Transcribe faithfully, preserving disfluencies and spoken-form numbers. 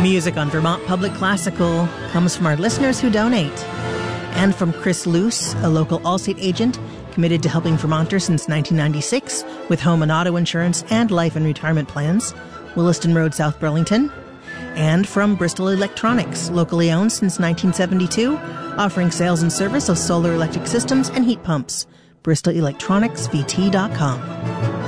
Music on Vermont Public Classical comes from our listeners who donate. And from Chris Luce, a local Allstate agent committed to helping Vermonters since nineteen ninety-six with home and auto insurance and life and retirement plans, Williston Road, South Burlington. And from Bristol Electronics, locally owned since nineteen seventy-two, offering sales and service of solar electric systems and heat pumps. bristol electronics v t dot com.